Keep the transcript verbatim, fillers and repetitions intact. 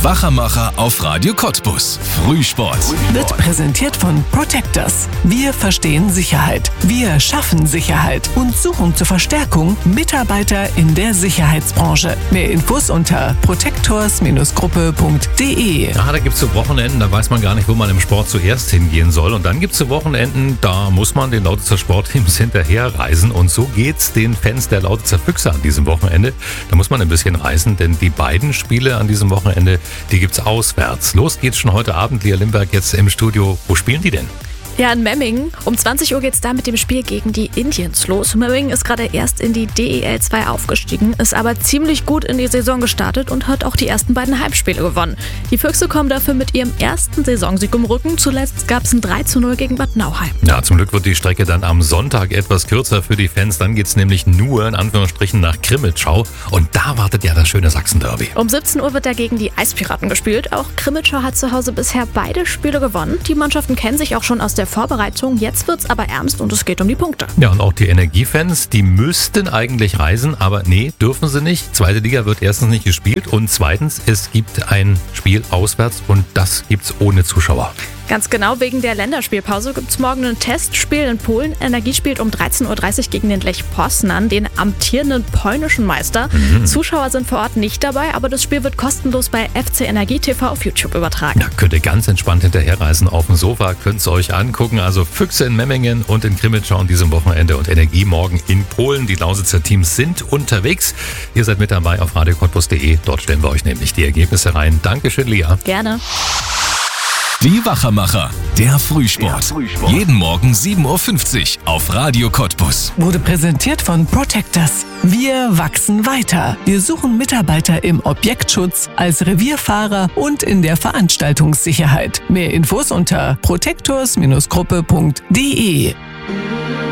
Wachamacher auf Radio Cottbus. Frühsport. Wird präsentiert von Protectors. Wir verstehen Sicherheit. Wir schaffen Sicherheit und suchen zur Verstärkung Mitarbeiter in der Sicherheitsbranche. Mehr Infos unter protectors gruppe punkt de. Ja, da gibt es so Wochenenden, da weiß man gar nicht, wo man im Sport zuerst hingehen soll. Und dann gibt es so Wochenenden, da muss man den Lausitzer Sportteams hinterherreisen. Und so geht's den Fans der Lausitzer Füchse an diesem Wochenende. Da muss man ein bisschen reisen, denn die beiden Spiele an diesem Wochenende, die gibt's auswärts. Los geht's schon heute Abend. Lia Limberg jetzt im Studio. Wo spielen die denn? Ja, in Memmingen. Um zwanzig Uhr geht's da mit dem Spiel gegen die Indians los. Memmingen ist gerade erst in die D E L zwei aufgestiegen, ist aber ziemlich gut in die Saison gestartet und hat auch die ersten beiden Heimspiele gewonnen. Die Füchse kommen dafür mit ihrem ersten Saisonsieg im Rücken. Zuletzt gab's ein drei zu null gegen Bad Nauheim. Ja, zum Glück wird die Strecke dann am Sonntag etwas kürzer für die Fans. Dann geht's nämlich nur in Anführungsstrichen nach Krimitschau. Und da wartet ja das schöne Sachsen-Derby. Um siebzehn Uhr wird da gegen die Eispiraten gespielt. Auch Krimitschau hat zu Hause bisher beide Spiele gewonnen. Die Mannschaften kennen sich auch schon aus der Vorbereitung. Jetzt wird's aber ernst und es geht um die Punkte. Ja, und auch die Energiefans, die müssten eigentlich reisen, aber nee, dürfen sie nicht. Zweite Liga wird erstens nicht gespielt und zweitens, es gibt ein Spiel auswärts und das gibt's ohne Zuschauer. Ganz genau, wegen der Länderspielpause gibt's morgen ein Testspiel in Polen. Energie spielt um dreizehn Uhr dreißig gegen den Lech Poznan, den amtierenden polnischen Meister. Mhm. Zuschauer sind vor Ort nicht dabei, aber das Spiel wird kostenlos bei F C Energie T V auf YouTube übertragen. Da könnt ihr ganz entspannt hinterherreisen auf dem Sofa, könnt es euch angucken. Also Füchse in Memmingen und in Krimitschau an diesem Wochenende und Energie morgen in Polen. Die Lausitzer Teams sind unterwegs. Ihr seid mit dabei auf radio cottbus punkt de. Dort stellen wir euch nämlich die Ergebnisse rein. Dankeschön, Lia. Gerne. Die Wachamacher, der Frühsport. Der Frühsport. Jeden Morgen sieben Uhr fünfzig auf Radio Cottbus. Wurde präsentiert von Protectors. Wir wachsen weiter. Wir suchen Mitarbeiter im Objektschutz, als Revierfahrer und in der Veranstaltungssicherheit. Mehr Infos unter protectors gruppe punkt de.